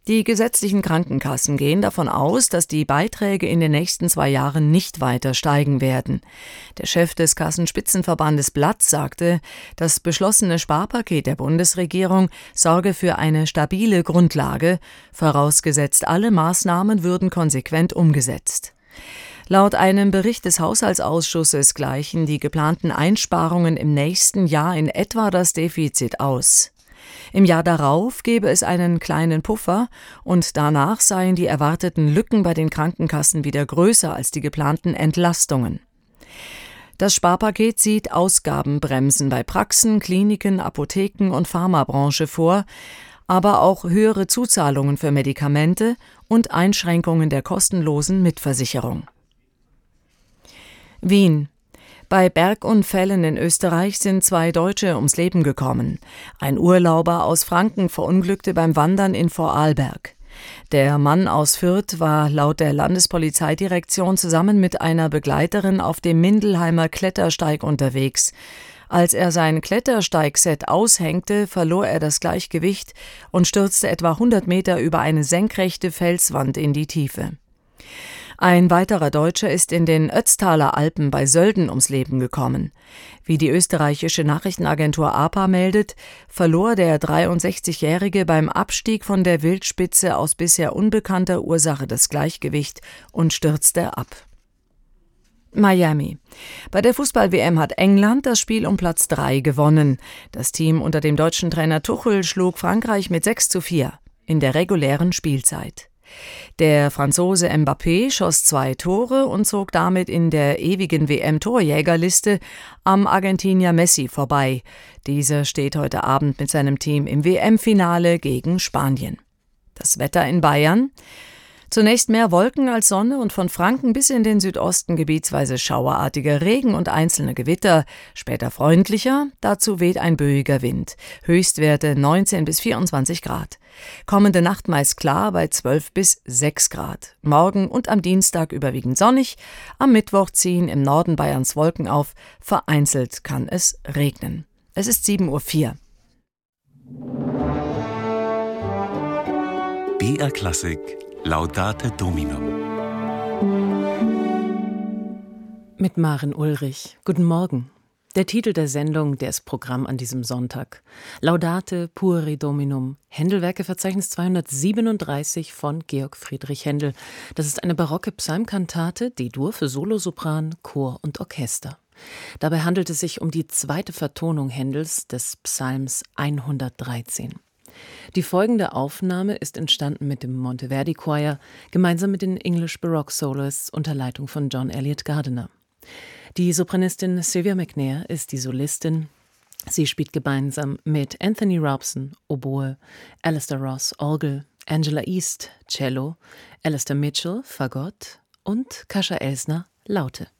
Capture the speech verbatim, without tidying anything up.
Die gesetzlichen Krankenkassen gehen davon aus, dass die Beiträge in den nächsten zwei Jahren nicht weiter steigen werden. Der Chef des Kassenspitzenverbandes Blatz sagte, das beschlossene Sparpaket der Bundesregierung sorge für eine stabile Grundlage, vorausgesetzt alle Maßnahmen würden konsequent umgesetzt. Laut einem Bericht des Haushaltsausschusses gleichen die geplanten Einsparungen im nächsten Jahr in etwa das Defizit aus. Im Jahr darauf gebe es einen kleinen Puffer und danach seien die erwarteten Lücken bei den Krankenkassen wieder größer als die geplanten Entlastungen. Das Sparpaket sieht Ausgabenbremsen bei Praxen, Kliniken, Apotheken und Pharmabranche vor, aber auch höhere Zuzahlungen für Medikamente und Einschränkungen der kostenlosen Mitversicherung. Wien. Bei Bergunfällen in Österreich sind zwei Deutsche ums Leben gekommen. Ein Urlauber aus Franken verunglückte beim Wandern in Vorarlberg. Der Mann aus Fürth war laut der Landespolizeidirektion zusammen mit einer Begleiterin auf dem Mindelheimer Klettersteig unterwegs. Als er sein Klettersteigset aushängte, verlor er das Gleichgewicht und stürzte etwa hundert Meter über eine senkrechte Felswand in die Tiefe. Ein weiterer Deutscher ist in den Ötztaler Alpen bei Sölden ums Leben gekommen. Wie die österreichische Nachrichtenagentur A P A meldet, verlor der dreiundsechzigjährige beim Abstieg von der Wildspitze aus bisher unbekannter Ursache das Gleichgewicht und stürzte ab. Miami. Bei der Fußball-W M hat England das Spiel um Platz drei gewonnen. Das Team unter dem deutschen Trainer Tuchel schlug Frankreich mit sechs zu vier in der regulären Spielzeit. Der Franzose Mbappé schoss zwei Tore und zog damit in der ewigen W M-Torjägerliste am Argentinier Messi vorbei. Dieser steht heute Abend mit seinem Team im W M-Finale gegen Spanien. Das Wetter in Bayern: Zunächst mehr Wolken als Sonne und von Franken bis in den Südosten gebietsweise schauerartiger Regen und einzelne Gewitter. Später freundlicher, dazu weht ein böiger Wind. Höchstwerte neunzehn bis vierundzwanzig Grad. Kommende Nacht meist klar bei zwölf bis sechs Grad. Morgen und am Dienstag überwiegend sonnig. Am Mittwoch ziehen im Norden Bayerns Wolken auf. Vereinzelt kann es regnen. Es ist sieben Uhr vier. B R Klassik Laudate Dominum. Mit Maren Ulrich. Guten Morgen. Der Titel der Sendung, der ist Programm an diesem Sonntag. Laudate Pueri Dominum. Händelwerke-Verzeichnis zweihundertsiebenunddreißig von Georg Friedrich Händel. Das ist eine barocke Psalmkantate, D-Dur für Solosopran, Chor und Orchester. Dabei handelt es sich um die zweite Vertonung Händels des Psalms hundertdreizehn. Die folgende Aufnahme ist entstanden mit dem Monteverdi Choir, gemeinsam mit den English Baroque Soloists unter Leitung von John Eliot Gardiner. Die Sopranistin Sylvia McNair ist die Solistin. Sie spielt gemeinsam mit Anthony Robson, Oboe, Alistair Ross, Orgel, Angela East, Cello, Alistair Mitchell, Fagott und Kasia Elsner, Laute.